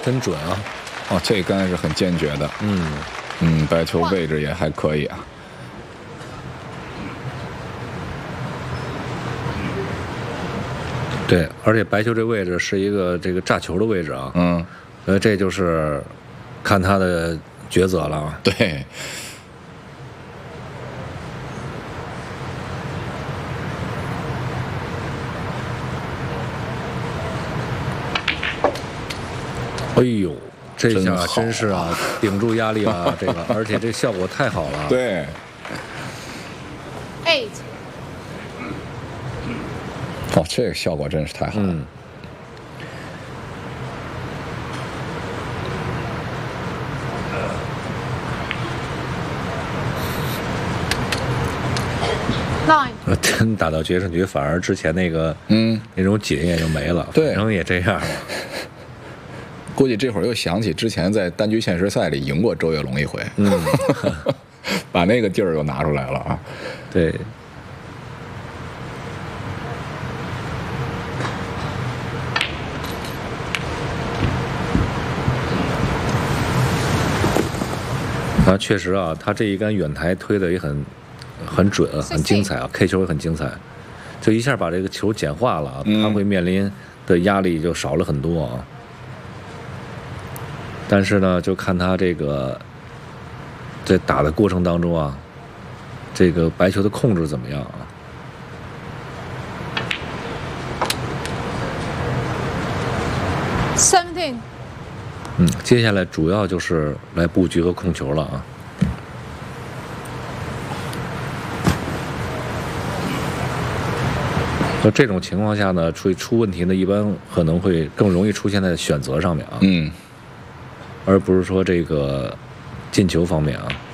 真准啊！ 哦，这杆是很坚决的。白球位置也还可以啊。 对，而且白球这位置是一个这个炸球的位置啊。所以这就是看他的抉择了啊。 对。 哎呦，这下真是啊，顶住压力啊，这个，而且这效果太好了。 对。 8。 哦，这个效果真是太好了。 真打到决胜局，反而之前那个那种紧也就没了， 对， 反正也这样了。 估计这会儿又想起之前在单局限时赛里赢过周跃龙一回，把那个劲儿又拿出来了啊。 对。啊，确实啊，他这一杆远台推的也很准，很精彩啊 ，K 球也很精彩，就一下把这个球简化了啊，他会面临的压力就少了很多啊。但是呢，就看他这个在打的过程当中啊，这个白球的控制怎么样啊？接下来主要就是来布局和控球了啊。就这种情况下呢，出问题呢，一般可能会更容易出现在选择上面啊，而不是说这个进球方面啊。